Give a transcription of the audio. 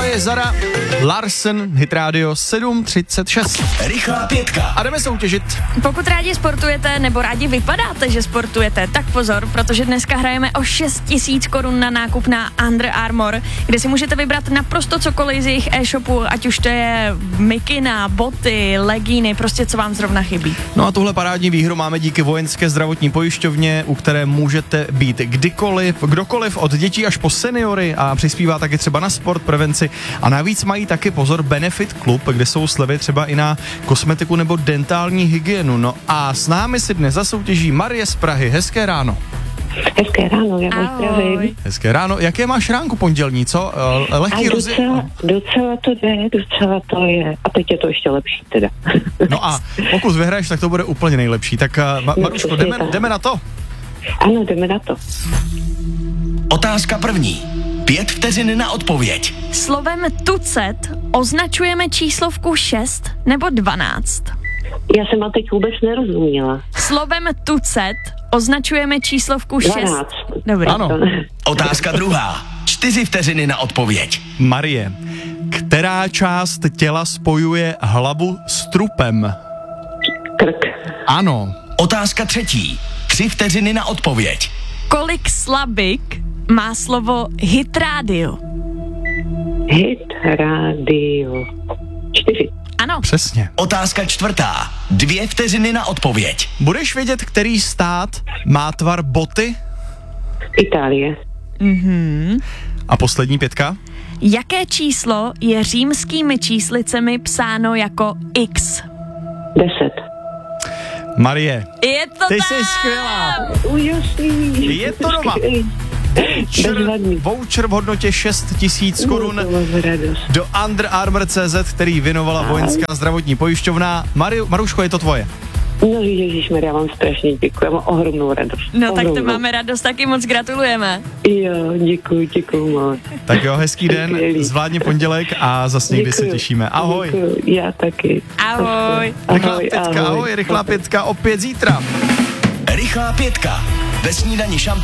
je Zara Larsen, Hit Radio 7:36. Rychlá pětka. A jdeme soutěžit. Pokud rádi sportujete nebo rádi vypadáte, že sportujete, tak pozor, protože dneska hrajeme o 6 000 korun na nákup na Under Armour, kde si můžete vybrat naprosto cokoliv z jejich e-shopu, ať už to je mikina, boty, legíny, prostě co vám zrovna chybí. No a tuhle parádní výhru máme díky Vojenské zdravotní pojišťovně, u které můžete být kdokoliv od dětí až po seniory a přispívá taky třeba na sport, prevenci a navíc mají taky pozor Benefit Club, kde jsou slevy třeba i na kosmetiku nebo dentální hygienu. No a s námi si dnes zasoutěží Marie z Prahy. Hezké ráno. Hezké ráno, já vás zdravím. Hezké ráno. Jaké máš ránku pondělní, co? Lehký docela to jde, docela to je. A teď je to ještě lepší teda. No a pokud vyhraješ, tak to bude úplně nejlepší. Tak Maruško, jdeme na to? Ano, jdeme na to. Otázka první. 5 vteřin na odpověď. Slovem tucet označujeme číslovku 6 nebo 12? Já jsem vám teď vůbec nerozuměla. Slovem tucet označujeme číslovku 6. 12. Dobrý. Ano. Otázka druhá. 4 vteřiny na odpověď. Marie, která část těla spojuje hlavu s trupem? Krk. Ano. Otázka třetí. 3 vteřiny na odpověď. Kolik slabik má slovo hit radio? Hit radio. 4. Ano. Přesně. Otázka čtvrtá. 2 vteřiny na odpověď. Budeš vědět, který stát má tvar boty? Itálie. A poslední 5. Jaké číslo je římskými číslicemi psáno jako X? 10. Marie, Je to ty tak! jsi skvělá. Úžasný. Je to doma. Bezvadný. Voucher v hodnotě 6 000 korun To mám radost. do Under Armour.cz, který věnovala Vojenská zdravotní pojišťovna. Maruško, je to tvoje. No ježišmarja, já vám strašně děkuji, mám ohromnou radost. No tak to Ohromnou. máme radost, taky moc gratulujeme. Jo, děkuji moc. Tak jo, hezký den, Skvělý. zvládni pondělek a zase někdy se Děkuju. těšíme. Ahoj. Děkuju, já taky. Ahoj. Rychlá pětka, ahoj, rychlá pětka opět zítra. Rychlá pětka. Ve snídani šampionů